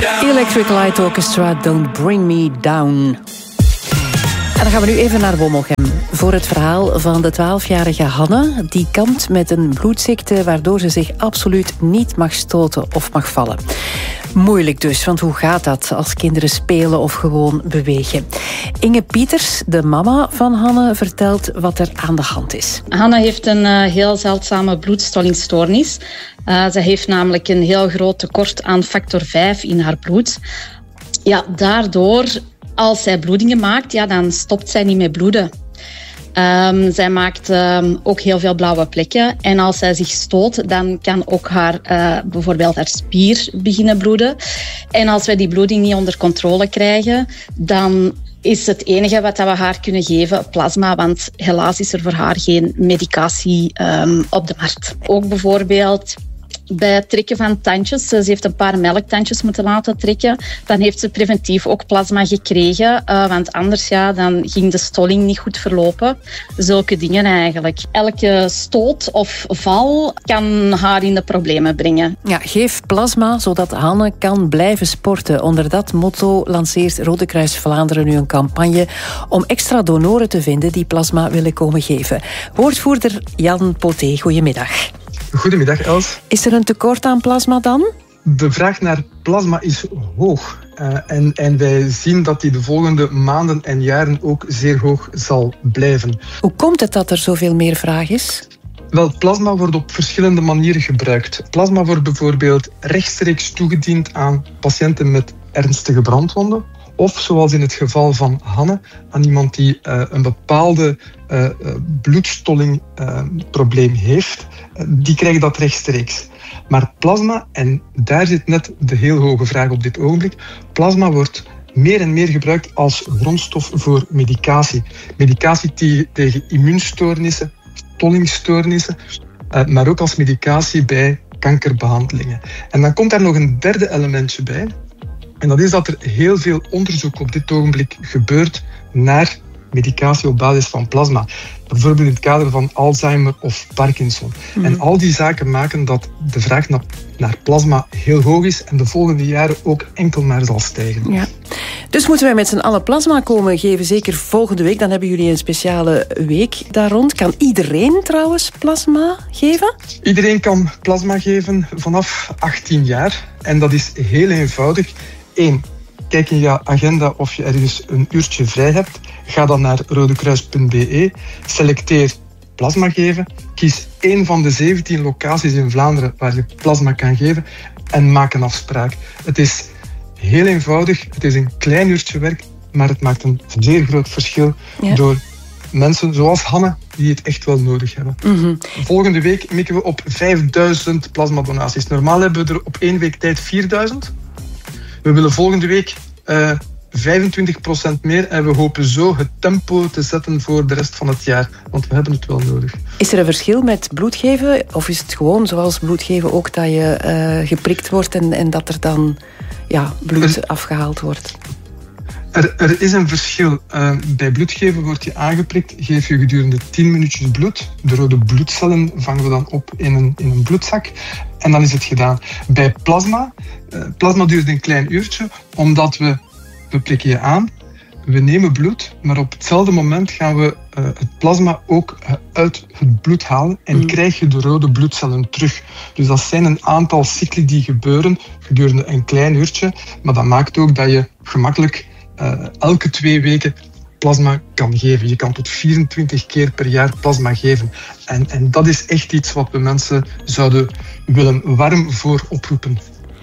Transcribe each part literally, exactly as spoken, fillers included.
Electric Light Orchestra, Don't Bring Me Down. En dan gaan we nu even naar Wommelgem voor het verhaal van de twaalfjarige Hanne. Die kampt met een bloedziekte waardoor ze zich absoluut niet mag stoten of mag vallen. Moeilijk dus, want hoe gaat dat als kinderen spelen of gewoon bewegen? Inge Pieters, de mama van Hanne, vertelt wat er aan de hand is. Hanne heeft een uh, heel zeldzame bloedstollingstoornis. Uh, ze heeft namelijk een heel groot tekort aan factor vijf in haar bloed. Ja, daardoor, als zij bloedingen maakt, ja, dan stopt zij niet met bloeden. Um, zij maakt um, ook heel veel blauwe plekken. En als zij zich stoot, dan kan ook haar, uh, bijvoorbeeld haar spier beginnen bloeden. En als wij die bloeding niet onder controle krijgen, dan is het enige wat we haar kunnen geven plasma. Want helaas is er voor haar geen medicatie um, op de markt. Ook bijvoorbeeld bij het trekken van tandjes. Ze heeft een paar melktandjes moeten laten trekken. Dan heeft ze preventief ook plasma gekregen. Uh, want anders ja, dan ging de stolling niet goed verlopen. Zulke dingen eigenlijk. Elke stoot of val kan haar in de problemen brengen. Ja, geef plasma zodat Hanne kan blijven sporten. Onder dat motto lanceert Rode Kruis Vlaanderen nu een campagne om extra donoren te vinden die plasma willen komen geven. Woordvoerder Jan Poté, goedemiddag. Goedemiddag, Els. Is er een tekort aan plasma dan? De vraag naar plasma is hoog. Uh, en, en wij zien dat die de volgende maanden en jaren ook zeer hoog zal blijven. Hoe komt het dat er zoveel meer vraag is? Wel, plasma wordt op verschillende manieren gebruikt. Plasma wordt bijvoorbeeld rechtstreeks toegediend aan patiënten met ernstige brandwonden. Of, zoals in het geval van Hanne, aan iemand die uh, een bepaalde uh, bloedstollingprobleem uh, heeft. Uh, die krijgt dat rechtstreeks. Maar plasma, en daar zit net de heel hoge vraag op dit ogenblik, plasma wordt meer en meer gebruikt als grondstof voor medicatie. Medicatie te- tegen immuunstoornissen, stollingstoornissen, uh, maar ook als medicatie bij kankerbehandelingen. En dan komt daar nog een derde elementje bij. En dat is dat er heel veel onderzoek op dit ogenblik gebeurt naar medicatie op basis van plasma. Bijvoorbeeld in het kader van Alzheimer of Parkinson. Mm. En al die zaken maken dat de vraag naar, naar plasma heel hoog is en de volgende jaren ook enkel maar zal stijgen. Ja. Dus moeten wij met z'n allen plasma komen geven, zeker volgende week. Dan hebben jullie een speciale week daar rond. Kan iedereen trouwens plasma geven? Iedereen kan plasma geven vanaf achttien jaar. En dat is heel eenvoudig. Eén, kijk in je agenda of je ergens een uurtje vrij hebt. Ga dan naar rodekruis punt b e, selecteer plasma geven, kies één van de zeventien locaties in Vlaanderen waar je plasma kan geven en maak een afspraak. Het is heel eenvoudig, het is een klein uurtje werk, maar het maakt een zeer groot verschil ja. door mensen zoals Hanne die het echt wel nodig hebben. Mm-hmm. Volgende week mikken we op vijfduizend plasmadonaties. Normaal hebben we er op één week tijd vierduizend. We willen volgende week uh, vijfentwintig procent meer en we hopen zo het tempo te zetten voor de rest van het jaar, want we hebben het wel nodig. Is er een verschil met bloedgeven of is het gewoon zoals bloedgeven ook dat je uh, geprikt wordt en, en dat er dan ja, bloed er, afgehaald wordt? Er, er is een verschil. Uh, bij bloedgeven word je aangeprikt, geef je gedurende tien minuutjes bloed. De rode bloedcellen vangen we dan op in een, in een bloedzak en dan is het gedaan. Bij plasma, uh, plasma duurt een klein uurtje, omdat we, we prikken je aan, we nemen bloed, maar op hetzelfde moment gaan we uh, het plasma ook uh, uit het bloed halen en mm. krijg je de rode bloedcellen terug. Dus dat zijn een aantal cycli die gebeuren gedurende een klein uurtje, maar dat maakt ook dat je gemakkelijk Uh, elke twee weken plasma kan geven. Je kan tot vierentwintig keer per jaar plasma geven. En, en dat is echt iets wat we mensen zouden willen warm voor oproepen.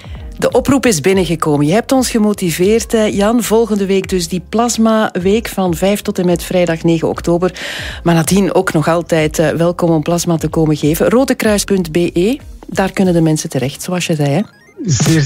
De oproep is binnengekomen. Je hebt ons gemotiveerd, Jan. Volgende week dus die plasmaweek van vijf tot en met vrijdag negen oktober. Maar nadien ook nog altijd welkom om plasma te komen geven. rodekruis punt b e, daar kunnen de mensen terecht, zoals je zei, hè? Zeer